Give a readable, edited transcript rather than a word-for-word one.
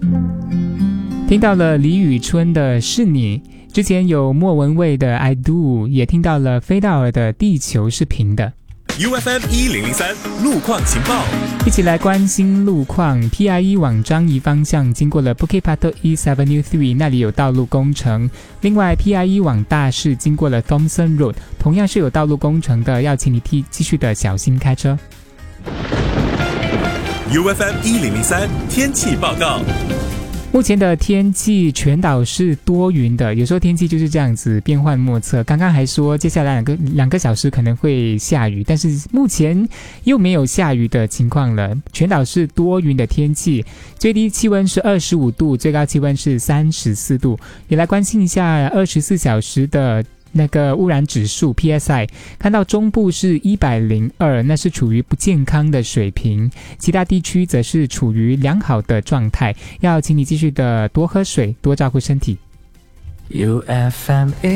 听到了李宇春的是你，之前有莫文蔚的 I Do， 也听到了菲道尔的地球是平的。 UFM 1003路况情报， 一起来关心路况。 PIE 往樟宜方向经过了 Bukit Batok East Avenue 3， 那里有道路工程。另外 PIE 往大士经过了 Thomson Road， 同样是有道路工程的，要请你继续的小心开车。 UFM 1003天气报告。 目前的天气全岛是多云的，有时候天气就是这样子变幻莫测。刚刚还说接下来两个小时可能会下雨，但是目前又没有下雨的情况了。全岛是多云的天气，最低气温是25度，最高气温是34度。也来关心一下24小时的那个污染指数 PSI， 看到中部是102，那是处于不健康的水平，其他地区则是处于良好的状态，要请你继续的多喝水，多照顾身体。 UFM